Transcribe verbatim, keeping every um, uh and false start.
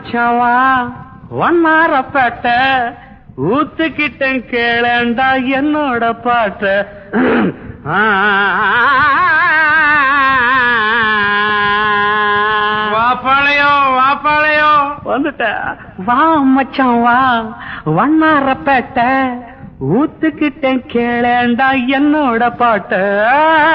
சவா வண்ணாரப்பேட்ட ஊத்துக்கிட்டேன் கேளண்டா என்னோட பாட்ட வாப்பாளையோ வாப்பாளையோ வந்துட்ட வா மச்சான் வா வண்ணாரப்பேட்ட ஊத்துக்கிட்டேன் கேளண்டா என்னோட பாட்ட